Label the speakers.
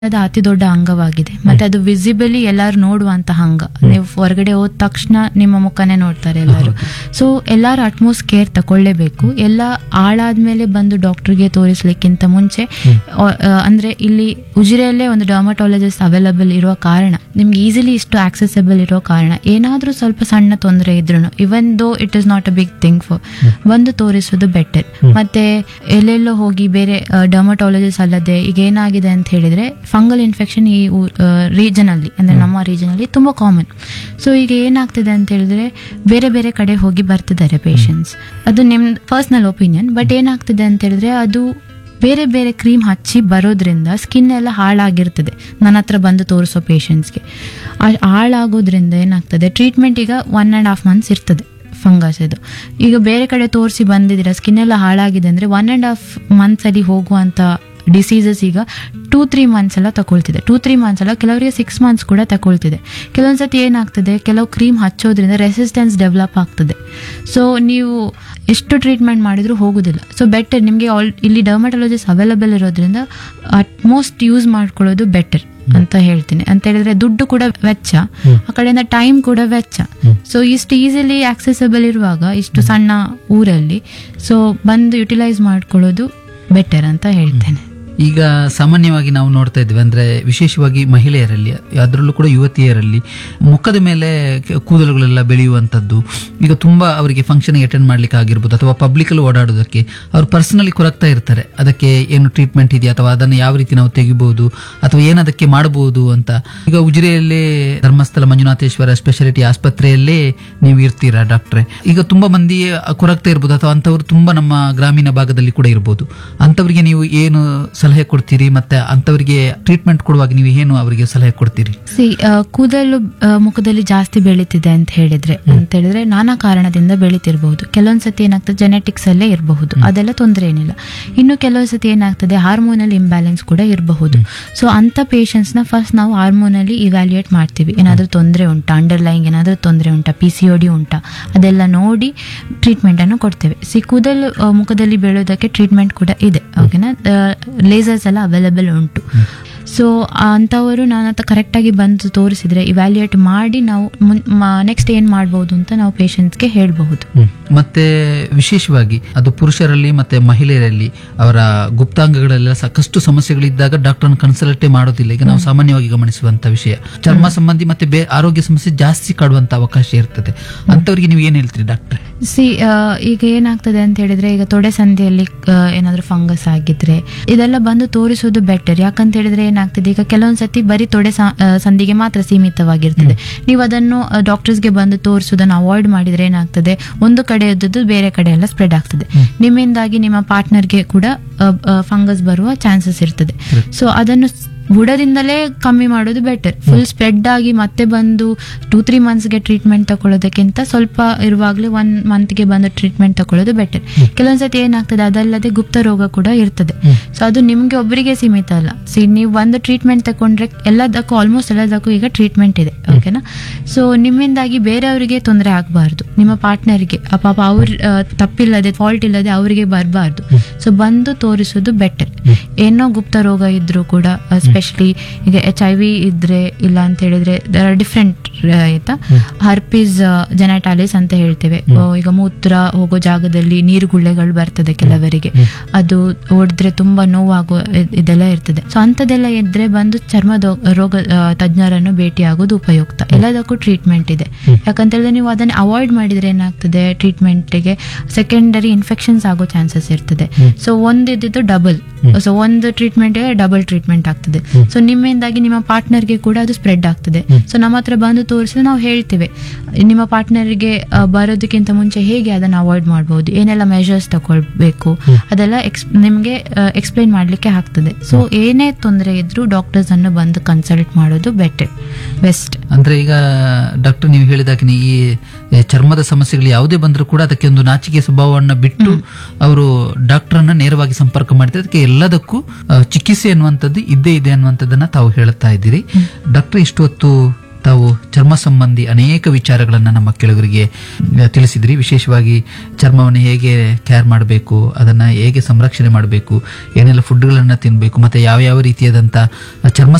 Speaker 1: ಅದು ಅತಿ ದೊಡ್ಡ ಅಂಗವಾಗಿದೆ. ಮತ್ತೆ ಅದು ವಿಸಿಬಲಿ ಎಲ್ಲಾರು ನೋಡುವಂತ ಅಂಗ. ನೀವು ಹೊರಗಡೆ ಹೋದ ತಕ್ಷಣ ನಿಮ್ಮ ಮುಖನೇ ನೋಡ್ತಾರೆ ಎಲ್ಲರೂ. ಸೊ ಎಲ್ಲಾರು ಅಟ್ಮೋಸ್ಟ್ ಕೇರ್ ತಕೊಳ್ಳೇಬೇಕು. ಎಲ್ಲ ಆಳಾದ್ಮೇಲೆ ಬಂದು ಡಾಕ್ಟರ್ಗೆ ತೋರಿಸ್ಲಿಕ್ಕಿಂತ ಮುಂಚೆ ಅಂದ್ರೆ ಇಲ್ಲಿ ಉಜಿರೆಯಲ್ಲೇ ಒಂದು ಡರ್ಮಟಾಲಜಿಸ್ಟ್ ಅವೈಲಬಲ್ ಇರುವ ಕಾರಣ, ನಿಮ್ಗೆ ಈಸಿಲಿ ಇಷ್ಟು ಆಕ್ಸೆಸಿಬಲ್ ಇರೋ ಕಾರಣ, ಏನಾದ್ರೂ ಸ್ವಲ್ಪ ಸಣ್ಣ ತೊಂದರೆ ಇದ್ರು ಇವನ್ though it is not a big thing for ಬಂದು ತೋರಿಸೋದು ಬೆಟರ್. ಮತ್ತೆ ಎಲ್ಲೆಲ್ಲೋ ಹೋಗಿ ಬೇರೆ ಡರ್ಮಟಾಲಜಿಸ್ಟ್ ಅಲ್ಲದೆ ಈಗ ಏನಾಗಿದೆ ಅಂತ ಹೇಳಿದ್ರೆ ಫಂಗಲ್ ಇನ್ಫೆಕ್ಷನ್ ಈ ರೀಜನ್ ಅಲ್ಲಿ, ಅಂದ್ರೆ ನಮ್ಮ ರೀಜನ್ ಅಲ್ಲಿ ತುಂಬಾ ಕಾಮನ್. ಸೊ ಈಗ ಏನಾಗ್ತಿದೆ ಅಂತ ಹೇಳಿದ್ರೆ ಬೇರೆ ಬೇರೆ ಕಡೆ ಹೋಗಿ ಬರ್ತಿದ್ದಾರೆ ಪೇಷಂಟ್ಸ್. ಅದು ನಿಮ್ ಪರ್ಸನಲ್ ಒಪಿನಿಯನ್, ಬಟ್ ಏನಾಗ್ತಿದೆ ಅಂತ ಹೇಳಿದ್ರೆ ಅದು ಬೇರೆ ಬೇರೆ ಕ್ರೀಮ್ ಹಚ್ಚಿ ಬರೋದ್ರಿಂದ ಸ್ಕಿನ್ ಎಲ್ಲ ಹಾಳಾಗಿರ್ತದೆ. ನನ್ನ ಹತ್ರ ಬಂದು ತೋರಿಸೋ ಪೇಷಂಟ್ಸ್ಗೆ ಹಾಳಾಗೋದ್ರಿಂದ ಏನಾಗ್ತದೆ, ಟ್ರೀಟ್ಮೆಂಟ್ ಈಗ 1.5 months ಇರ್ತದೆ ಫಂಗಸ್ ಇದು. ಈಗ ಬೇರೆ ಕಡೆ ತೋರಿಸಿ ಬಂದಿದ್ದೀರಾ, ಸ್ಕಿನ್ ಎಲ್ಲ ಹಾಳಾಗಿದೆ ಅಂದ್ರೆ 1.5 months ಅಲ್ಲಿ ಹೋಗುವಂತ ಡಿಸೀಸಸ್ ಈಗ 2-3 months ಎಲ್ಲ ತಗೊಳ್ತಿದೆ. 2-3 months ಅಲ್ಲ, ಕೆಲವರಿಗೆ 6 months ಕೂಡ ತಗೊಳ್ತಿದೆ. ಕೆಲವೊಂದ್ಸತಿ ಏನಾಗ್ತದೆ, ಕೆಲವು ಕ್ರೀಮ್ ಹಚ್ಚೋದ್ರಿಂದ ರೆಸಿಸ್ಟೆನ್ಸ್ ಡೆವಲಪ್ ಆಗ್ತದೆ. ಸೊ ನೀವು ಎಷ್ಟು ಟ್ರೀಟ್ಮೆಂಟ್ ಮಾಡಿದ್ರು ಹೋಗುದಿಲ್ಲ. ಸೊ ಬೆಟರ್ ನಿಮಗೆ ಇಲ್ಲಿ ಡರ್ಮಟಾಲಜಿಸ್ಟ್ ಅವೈಲಬಲ್ ಇರೋದ್ರಿಂದ ಅಟ್ಮೋಸ್ಟ್ ಯೂಸ್ ಮಾಡ್ಕೊಳ್ಳೋದು ಬೆಟರ್ ಅಂತ ಹೇಳ್ತೀನಿ. ಅಂತ ಹೇಳಿದ್ರೆ ದುಡ್ಡು ಕೂಡ ವೆಚ್ಚ, ಆ ಕಡೆಯಿಂದ ಟೈಮ್ ಕೂಡ ವೆಚ್ಚ. ಸೊ ಇಷ್ಟು ಈಸಿಲಿ ಆಕ್ಸೆಸಿಬಲ್ ಇರುವಾಗ ಇಷ್ಟು ಸಣ್ಣ ಊರಲ್ಲಿ ಸೊ ಬಂದು ಯುಟಿಲೈಸ್ ಮಾಡ್ಕೊಳ್ಳೋದು ಬೆಟರ್ ಅಂತ ಹೇಳ್ತೇನೆ.
Speaker 2: ಈಗ ಸಾಮಾನ್ಯವಾಗಿ ನಾವು ನೋಡ್ತಾ ಇದ್ವಿ, ಅಂದ್ರೆ ವಿಶೇಷವಾಗಿ ಮಹಿಳೆಯರಲ್ಲಿ, ಅದರಲ್ಲೂ ಕೂಡ ಯುವತಿಯರಲ್ಲಿ ಮುಖದ ಮೇಲೆ ಕೂದಲುಗಳೆಲ್ಲ ಬೆಳೆಯುವಂಥದ್ದು ಈಗ ತುಂಬಾ ಅವರಿಗೆ ಫಂಕ್ಷನ್ ಅಟೆಂಡ್ ಮಾಡ್ಲಿಕ್ಕೆ ಆಗಿರ್ಬೋದು ಅಥವಾ ಪಬ್ಲಿಕ್ ಅಲ್ಲಿ ಓಡಾಡೋದಕ್ಕೆ ಅವ್ರು ಪರ್ಸನಲಿ ಕೊರಗ್ತಾ ಇರ್ತಾರೆ. ಅದಕ್ಕೆ ಏನು ಟ್ರೀಟ್ಮೆಂಟ್ ಇದೆಯಾ ಅಥವಾ ಅದನ್ನು ಯಾವ ರೀತಿ ನಾವು ತೆಗಿಬಹುದು ಅಥವಾ ಏನದಕ್ಕೆ ಮಾಡಬಹುದು ಅಂತ. ಈಗ ಉಜಿರೆಯಲ್ಲೇ ಧರ್ಮಸ್ಥಳ ಮಂಜುನಾಥೇಶ್ವರ ಸ್ಪೆಷಾಲಿಟಿ ಆಸ್ಪತ್ರೆಯಲ್ಲೇ ನೀವು ಇರ್ತೀರಾ ಡಾಕ್ಟ್ರೆ. ಈಗ ತುಂಬಾ ಮಂದಿ ಕೊರಗ್ತಾ ಇರ್ಬೋದು ಅಥವಾ ಅಂತವ್ರು ತುಂಬಾ ನಮ್ಮ ಗ್ರಾಮೀಣ ಭಾಗದಲ್ಲಿ ಕೂಡ ಇರ್ಬೋದು. ಅಂತವರಿಗೆ ನೀವು ಏನು ಸಲಹೆ ಕೊಡ್ತೀರಿ, ಮತ್ತೆ ಅಂತವರಿಗೆ ಟ್ರೀಟ್ಮೆಂಟ್ ಕೊಡುವಾಗ ನೀವು ಏನು ಅವರಿಗೆ ಸಲಹೆ ಕೊಡ್ತೀರಿ?
Speaker 1: ಕೂದಲು ಮುಖದಲ್ಲಿ ಜಾಸ್ತಿ ಬೆಳೀತಿದೆ ಅಂತ ಹೇಳಿದ್ರೆ ನಾನಾ ಕಾರಣದಿಂದ ಬೆಳೀತಿರ್ಬಹುದು. ಕೆಲವೊಂದ್ಸತಿ ಏನಾಗ್ತದೆ ಜೆನೆಟಿಕ್ಸ್ ಅಲ್ಲೇ ಇರಬಹುದು, ಅದೆಲ್ಲ ತೊಂದರೆ ಏನಿಲ್ಲ. ಇನ್ನು ಕೆಲವೊಂದ್ಸತಿ ಏನಾಗ್ತದೆ ಹಾರ್ಮೋನಲ್ ಇಂಬ್ಯಾಲೆನ್ಸ್ ಕೂಡ ಇರಬಹುದು. ಸೊ ಅಂತ ಪೇಷಂಟ್ಸ್ ನ ಫಸ್ಟ್ ನಾವು ಹಾರ್ಮೋನಲಿ ಇವ್ಯಾಲ್ಯೂಯೇಟ್ ಮಾಡ್ತೀವಿ. ಏನಾದ್ರೂ ತೊಂದರೆ ಉಂಟಾ, ಅಂಡರ್ಲೈಂಗ್ ಏನಾದ್ರೂ ತೊಂದರೆ ಉಂಟಾ, PCOD ಉಂಟಾ, ಅದೆಲ್ಲ ನೋಡಿ ಟ್ರೀಟ್ಮೆಂಟ್ ಅನ್ನು ಕೊಡ್ತೇವೆ. ಕೂದಲು ಮುಖದಲ್ಲಿ ಬೆಳೆಯೋದಕ್ಕೆ ಟ್ರೀಟ್ಮೆಂಟ್ ಕೂಡ ಇದೆ, ಓಕೆನಾ. ಲೇಸರ್ಸ್ ಎಲ್ಲ ಅವೈಲಬಲ್ ಉಂಟು. ಸೊ ಅಂತವರು ನನ್ನ ಹತ್ರ ಕರೆಕ್ಟ್ ಆಗಿ ಬಂದು ತೋರಿಸಿದ್ರೆ ಇವ್ಯಾಲ್ಯೂಯೇಟ್ ಮಾಡಿ ನಾವು ನೆಕ್ಸ್ಟ್ ಏನ್ ಮಾಡಬಹುದು ಅಂತ ನಾವು ಪೇಷಂಟ್ಸ್ಗೆ ಹೇಳಬಹುದು.
Speaker 2: ಮತ್ತೆ ವಿಶೇಷವಾಗಿ ಅದು ಪುರುಷರಲ್ಲಿ ಮತ್ತೆ ಮಹಿಳೆಯರಲ್ಲಿ ಅವರ ಗುಪ್ತಾಂಗಗಳೆಲ್ಲ ಸಾಕಷ್ಟು ಸಮಸ್ಯೆಗಳಿದ್ದಾಗ ಡಾಕ್ಟರ್ ಕನ್ಸಲ್ಟೇ ಮಾಡೋದಿಲ್ಲ. ಈಗ ನಾವು ಸಾಮಾನ್ಯವಾಗಿ ಗಮನಿಸುವಂತ ವಿಷಯ, ಚರ್ಮ ಸಂಬಂಧಿ ಮತ್ತೆ ಆರೋಗ್ಯ ಸಮಸ್ಯೆ ಜಾಸ್ತಿ ಕಾಡುವಂತ ಅವಕಾಶ ಇರ್ತದೆ. ಅಂತವರಿಗೆ ನೀವು ಏನ್ ಹೇಳ್ತೀರಿ ಡಾಕ್ಟ್ರೆ?
Speaker 1: ಈಗ ಏನಾಗ್ತದೆ ಅಂತ ಹೇಳಿದ್ರೆ, ಈಗ ತೊಡೆ ಸಂಧಿಯಲ್ಲಿ ಏನಾದ್ರೂ ಫಂಗಸ್ ಆಗಿದ್ರೆ ಇದೆಲ್ಲ ಬಂದು ತೋರಿಸೋದು ಬೆಟರ್. ಯಾಕಂತ ಹೇಳಿದ್ರೆ ಏನಾಗ್ತದೆ, ಈಗ ಕೆಲವೊಂದ್ಸತಿ ಬರೀ ತೊಡೆ ಸಂಧಿಗೆ ಮಾತ್ರ ಸೀಮಿತವಾಗಿರ್ತದೆ. ನೀವು ಅದನ್ನು ಡಾಕ್ಟರ್ಸ್ಗೆ ಬಂದು ತೋರಿಸೋದನ್ನು ಅವಾಯ್ಡ್ ಮಾಡಿದ್ರೆ ಏನಾಗ್ತದೆ, ಒಂದು ಕಡೆ ಇದ್ದದ್ದು ಬೇರೆ ಕಡೆ ಎಲ್ಲ ಸ್ಪ್ರೆಡ್ ಆಗ್ತದೆ. ನಿಮ್ಮಿಂದಾಗಿ ನಿಮ್ಮ ಪಾರ್ಟ್ನರ್ಗೆ ಕೂಡ ಫಂಗಸ್ ಬರುವ ಚಾನ್ಸಸ್ ಇರ್ತದೆ. ಸೊ ಅದನ್ನು ಬುಡದಿಂದಲೇ ಕಮ್ಮಿ ಮಾಡೋದು ಬೆಟರ್. ಫುಲ್ ಸ್ಪ್ರೆಡ್ ಆಗಿ ಮತ್ತೆ ಬಂದು 2-3 monthsಗೆ ಟ್ರೀಟ್ಮೆಂಟ್ ತಗೊಳ್ಳೋದಕ್ಕಿಂತ ಸ್ವಲ್ಪ ಇರುವಾಗಲೇ 1 monthಗೆ ಬಂದು ಟ್ರೀಟ್ಮೆಂಟ್ ತಗೊಳ್ಳೋದು ಬೆಟರ್. ಕೆಲವೊಂದ್ಸತಿ ಏನಾಗ್ತದೆ, ಅದಲ್ಲದೆ ಗುಪ್ತ ರೋಗ ಕೂಡ ಇರ್ತದೆ. ಸೊ ಅದು ನಿಮ್ಗೆ ಒಬ್ಬರಿಗೆ ಸೀಮಿತ ಅಲ್ಲ. ನೀವು ಒಂದು ಟ್ರೀಟ್ಮೆಂಟ್ ತಗೊಂಡ್ರೆ ಎಲ್ಲದಕ್ಕೂ ಆಲ್ಮೋಸ್ಟ್ ಎಲ್ಲದಕ್ಕೂ ಈಗ ಟ್ರೀಟ್ಮೆಂಟ್ ಇದೆ, ಓಕೆನಾ. ಸೊ ನಿಮ್ಮಿಂದಾಗಿ ಬೇರೆಯವರಿಗೆ ತೊಂದರೆ ಆಗಬಾರ್ದು, ನಿಮ್ಮ ಪಾರ್ಟ್ನರ್ಗೆ ಪಾಪ ಅವ್ರ ತಪ್ಪಿಲ್ಲದೆ ಫಾಲ್ಟ್ ಇಲ್ಲದೆ ಅವರಿಗೆ ಬರಬಾರ್ದು. ಸೊ ಬಂದು ತೋರಿಸೋದು ಬೆಟರ್. ಏನೋ ಗುಪ್ತ ರೋಗ ಇದ್ರೂ ಕೂಡ, ಎಸ್ಪೆಷಲಿ ಈಗ HIV ಇದ್ರೆ, ಇಲ್ಲ ಅಂತ ಹೇಳಿದ್ರೆ ಡಿಫ್ರೆಂಟ್ ಆಯ್ತಾ, ಹರ್ಪಿಸ್ ಜೆನೆಟಾಲಿಸ್ ಅಂತ ಹೇಳ್ತೇವೆ. ಈಗ ಮೂತ್ರ ಹೋಗೋ ಜಾಗದಲ್ಲಿ ನೀರು ಗುಳ್ಳೆಗಳು ಬರ್ತದೆ ಕೆಲವರಿಗೆ, ಅದು ಹೊಡೆದ್ರೆ ತುಂಬಾ ನೋವಾಗೋ ಇದೆಲ್ಲ ಇರ್ತದೆ. ಸೊ ಅಂತದೆಲ್ಲ ಇದ್ರೆ ಬಂದು ಚರ್ಮದ ರೋಗ ತಜ್ಞರನ್ನು ಭೇಟಿ ಆಗೋದು ಉಪಯುಕ್ತ. ಎಲ್ಲದಕ್ಕೂ ಟ್ರೀಟ್ಮೆಂಟ್ ಇದೆ. ಯಾಕಂತ ಹೇಳಿದ್ರೆ ನೀವು ಅದನ್ನ ಅವಾಯ್ಡ್ ಮಾಡಿದ್ರೆ ಏನಾಗ್ತದೆ, ಟ್ರೀಟ್ಮೆಂಟ್ಗೆ ಸೆಕೆಂಡರಿ ಇನ್ಫೆಕ್ಷನ್ಸ್ ಆಗೋ ಚಾನ್ಸಸ್ ಇರ್ತದೆ. ಸೊ ಒಂದಿದ್ದು ಡಬಲ್, ಸೊ ಒಂದು ಟ್ರೀಟ್ಮೆಂಟ್ಗೆ ಡಬಲ್ ಟ್ರೀಟ್ಮೆಂಟ್ ಆಗ್ತದೆ. ಸೊ ನಿಮ್ಮಿಂದಾಗಿ ನಿಮ್ಮ ಪಾರ್ಟ್ನರ್ಗೆ ಕೂಡ ಅದು ಸ್ಪ್ರೆಡ್ ಆಗ್ತದೆ. ಸೊ ನಮ್ಮ ಹತ್ರ ಬಂದು ತೋರಿಸಿದ್ರೆ ನಾವು ಹೇಳ್ತೇವೆ, ನಿಮ್ಮ ಪಾರ್ಟ್ನರ್ಗೆ ಬರೋದಕ್ಕಿಂತ ಮುಂಚೆ ಹೇಗೆ ಅದನ್ನ ಅವಾಯ್ಡ್ ಮಾಡಬಹುದು, ಏನೆಲ್ಲ ಮೆಷರ್ಸ್ ತಗೊಳ್ಬೇಕು, ಅದೆಲ್ಲ ನಿಮ್ಗೆ ಎಕ್ಸ್ಪ್ಲೈನ್ ಮಾಡ್ಲಿಕ್ಕೆ ಆಗ್ತದೆ. ಸೊ ಏನೇ ತೊಂದರೆ ಇದ್ರೂ ಡಾಕ್ಟರ್ಸ್ ಅನ್ನು ಬಂದು ಕನ್ಸಲ್ಟ್ ಮಾಡೋದು ಬೆಸ್ಟ್.
Speaker 2: ಅಂದ್ರೆ ಈಗ ಡಾಕ್ಟರ್ ನೀವು ಹೇಳಿದಾಗ ಈ ಚರ್ಮದ ಸಮಸ್ಯೆಗಳು ಯಾವುದೇ ಬಂದರೂ ಕೂಡ ಅದಕ್ಕೆ ಒಂದು ನಾಚಿಕೆ ಸ್ವಭಾವವನ್ನು ಬಿಟ್ಟು ಅವರು ಡಾಕ್ಟರ್ ಅನ್ನ ನೇರವಾಗಿ ಸಂಪರ್ಕ ಮಾಡಿದ್ರೆ ಅದಕ್ಕೆ ಎಲ್ಲದಕ್ಕೂ ಚಿಕಿತ್ಸೆ ಅನ್ನುವಂಥದ್ದು ಇದ್ದೇ ಇದೆ ಅನ್ನುವಂಥದ್ದನ್ನ ತಾವು ಹೇಳ್ತಾ ಇದ್ದೀರಿ. ಡಾಕ್ಟರ್ ಇಷ್ಟು ಹೊತ್ತು ತಾವು ಚರ್ಮ ಸಂಬಂಧಿ ಅನೇಕ ವಿಚಾರಗಳನ್ನ ನಮ್ಮ ಕೆಳಗರಿಗೆ ತಿಳಿಸಿದ್ರಿ. ವಿಶೇಷವಾಗಿ ಚರ್ಮವನ್ನು ಹೇಗೆ ಕೇರ್ ಮಾಡಬೇಕು, ಅದನ್ನ ಹೇಗೆ ಸಂರಕ್ಷಣೆ ಮಾಡಬೇಕು, ಏನೆಲ್ಲ ಫುಡ್ಗಳನ್ನ ತಿನ್ಬೇಕು, ಮತ್ತೆ ಯಾವ ಯಾವ ರೀತಿಯಾದಂತ ಚರ್ಮ